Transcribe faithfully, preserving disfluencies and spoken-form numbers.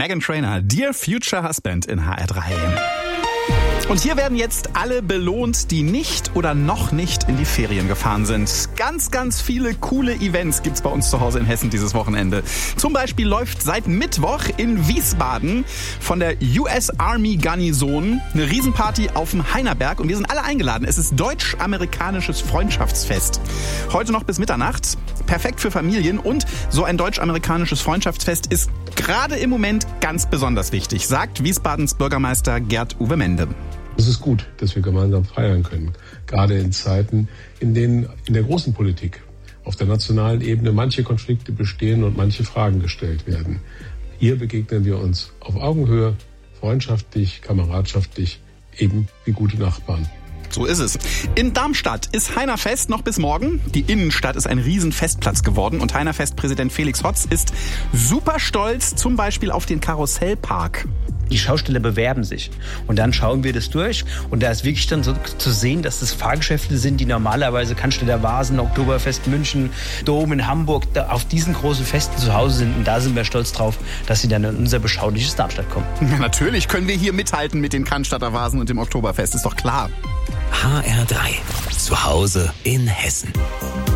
Meghan Trainor, Dear Future Husband in H R drei. Und hier werden jetzt alle belohnt, die nicht oder noch nicht in die Ferien gefahren sind. Ganz, ganz viele coole Events gibt's bei uns zu Hause in Hessen dieses Wochenende. Zum Beispiel läuft seit Mittwoch in Wiesbaden von der U S Army Garnison eine Riesenparty auf dem Heinerberg und wir sind alle eingeladen. Es ist deutsch-amerikanisches Freundschaftsfest. Heute noch bis Mitternacht. Perfekt für Familien und so ein deutsch-amerikanisches Freundschaftsfest ist gerade im Moment ganz besonders wichtig, sagt Wiesbadens Bürgermeister Gerd-Uwe Mende. Es ist gut, dass wir gemeinsam feiern können, gerade in Zeiten, in denen in der großen Politik auf der nationalen Ebene manche Konflikte bestehen und manche Fragen gestellt werden. Hier begegnen wir uns auf Augenhöhe, freundschaftlich, kameradschaftlich, eben wie gute Nachbarn. So ist es. In Darmstadt ist Heinerfest noch bis morgen. Die Innenstadt ist ein Riesenfestplatz geworden und Heinerfest-Präsident Felix Hotz ist super stolz, zum Beispiel auf den Karussellpark. Die Schausteller bewerben sich und dann schauen wir das durch und da ist wirklich dann so zu sehen, dass das Fahrgeschäfte sind, die normalerweise Cannstatter Vasen, Oktoberfest München, Dom in Hamburg da auf diesen großen Festen zu Hause sind und da sind wir stolz drauf, dass sie dann in unser beschauliches Darmstadt kommen. Ja, natürlich können wir hier mithalten mit den Cannstatter Vasen und dem Oktoberfest, ist doch klar. H R drei. Zu Hause in Hessen.